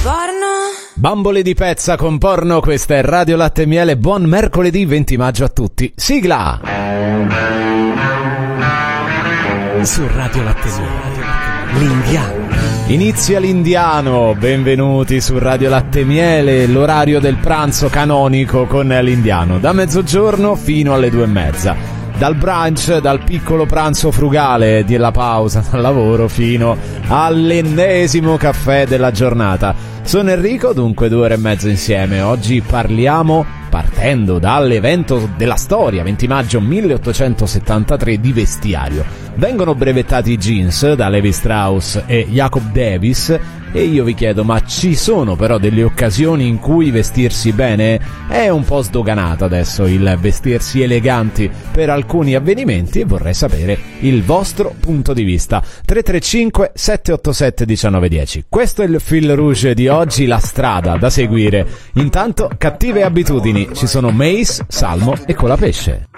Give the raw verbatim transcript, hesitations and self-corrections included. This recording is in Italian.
Bambole di pezza con porno, questa è Radio Latte e Miele, buon mercoledì venti maggio a tutti. Sigla! Su Radio Latte e Miele, l'Indiano. Inizia l'Indiano, benvenuti su Radio Latte e Miele, l'orario del pranzo canonico con l'Indiano, da mezzogiorno fino alle due e mezza. Dal brunch, dal piccolo pranzo frugale della pausa dal lavoro fino all'ennesimo caffè della giornata. Sono Enrico, dunque due ore e mezzo insieme. Oggi parliamo, partendo dall'evento della storia, venti maggio milleottocentosettantatré, di vestiario. Vengono brevettati i jeans da Levi Strauss e Jacob Davis e io vi chiedo, ma ci sono però delle occasioni in cui vestirsi bene? È un po' sdoganato adesso il vestirsi eleganti per alcuni avvenimenti e vorrei sapere il vostro punto di vista. tre tre cinque sette otto sette uno nove uno zero. Questo è il fil rouge di oggi, la strada da seguire. Intanto, cattive abitudini, ci sono Mace, Salmo e Colapesce.